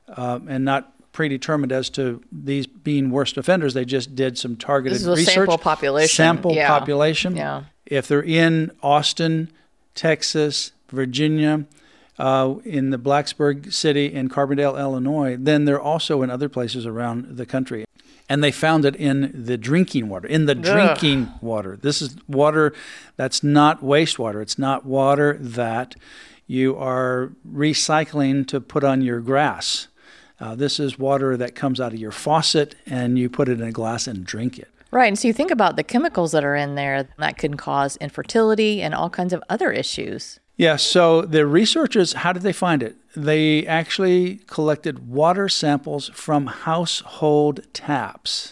and not predetermined as to these being worst offenders. They just did some targeted research. This is a sample population. Population. Yeah. If they're in Austin, Texas, Virginia, in the Blacksburg city in Carbondale, Illinois, then they're also in other places around the country. And they found it in the drinking water. Drinking water. This is water that's not wastewater. It's not water that you are recycling to put on your grass. This is water that comes out of your faucet, and you put it in a glass and drink it. Right. And so you think about the chemicals that are in there that can cause infertility and all kinds of other issues. Yeah, so the researchers, how did they find it? They actually collected water samples from household taps.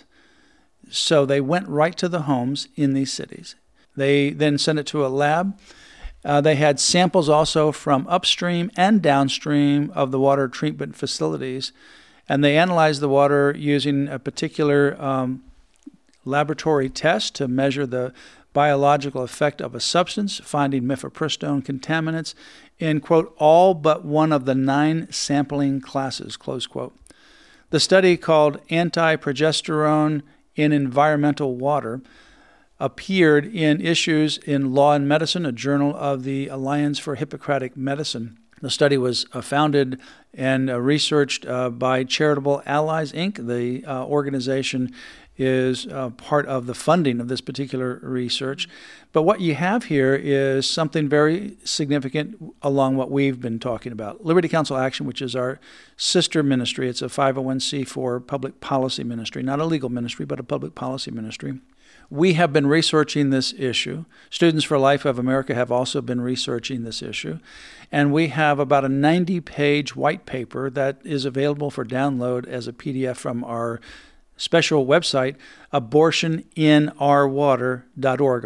So they went right to the homes in these cities. They then sent it to a lab. They had samples also from upstream and downstream of the water treatment facilities. And they analyzed the water using a particular laboratory test to measure the biological effect of a substance, finding mifepristone contaminants in, quote, all but one of the 9 sampling classes, close quote. The study, called Anti-Progesterone in Environmental Water, appeared in Issues in Law and Medicine, a journal of the Alliance for Hippocratic Medicine. The study was founded and researched by Charitable Allies, Inc. The organization is part of the funding of this particular research. But what you have here is something very significant along what we've been talking about. Liberty Counsel Action, which is our sister ministry, it's a 501c4 public policy ministry, not a legal ministry, but a public policy ministry. We have been researching this issue. Students for Life of America have also been researching this issue. And we have about a 90-page white paper that is available for download as a PDF from our special website, abortioninourwater.org,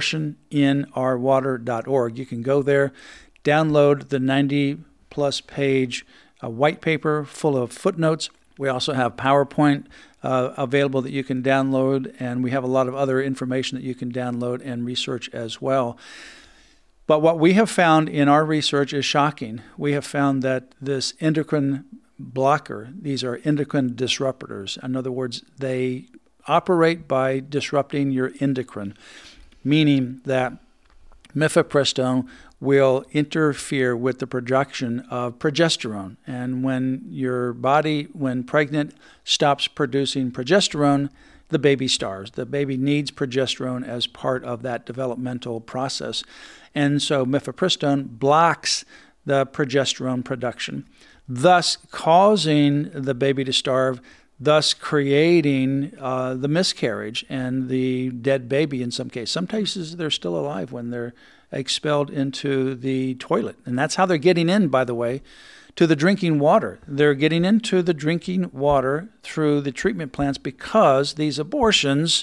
abortioninourwater.org. You can go there, download the 90-plus page white paper full of footnotes. We also have PowerPoint available that you can download, and we have a lot of other information that you can download and research as well. But what we have found in our research is shocking. We have found that this endocrine blocker, these are endocrine disruptors. In other words, they operate by disrupting your endocrine, meaning that mifepristone will interfere with the production of progesterone. And when your body, when pregnant, stops producing progesterone, the baby starves. The baby needs progesterone as part of that developmental process. And so mifepristone blocks the progesterone production, thus causing the baby to starve, thus creating the miscarriage and the dead baby in some cases. Some cases they're still alive when they're expelled into the toilet. And that's how they're getting in, by the way, to the drinking water. They're getting into the drinking water through the treatment plants because these abortions,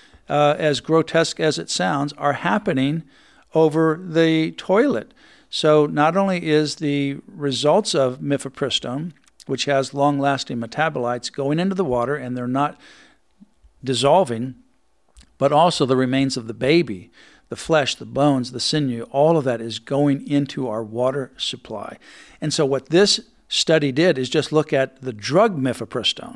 as grotesque as it sounds, are happening over the toilet. So not only is the results of mifepristone, which has long-lasting metabolites, going into the water and they're not dissolving, but also the remains of the baby, the flesh, the bones, the sinew, all of that is going into our water supply. And so what this study did is just look at the drug mifepristone,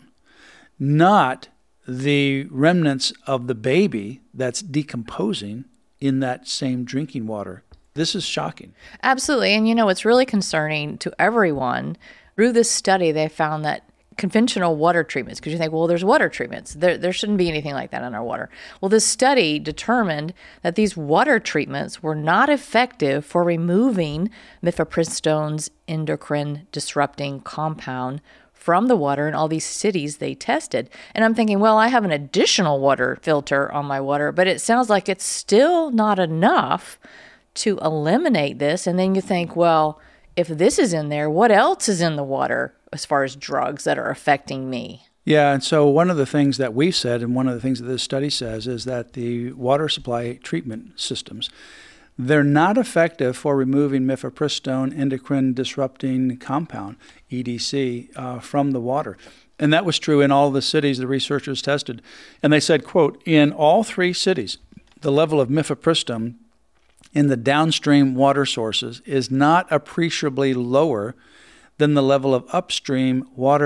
not the remnants of the baby that's decomposing in that same drinking water. This is shocking. Absolutely. And it's really concerning to everyone. Through this study, they found that conventional water treatments, because you think, well, there's water treatments. There shouldn't be anything like that in our water. Well, this study determined that these water treatments were not effective for removing mifepristone's endocrine disrupting compound from the water in all these cities they tested. And I'm thinking, well, I have an additional water filter on my water, but it sounds like it's still not enough to eliminate this. And then you think, well, if this is in there, what else is in the water as far as drugs that are affecting me? Yeah, and so one of the things that we've said, and one of the things that this study says, is that the water supply treatment systems, they're not effective for removing mifepristone endocrine disrupting compound, EDC, from the water. And that was true in all the cities the researchers tested. And they said, quote, in all 3 cities, the level of mifepristone in the downstream water sources is not appreciably lower than the level of upstream water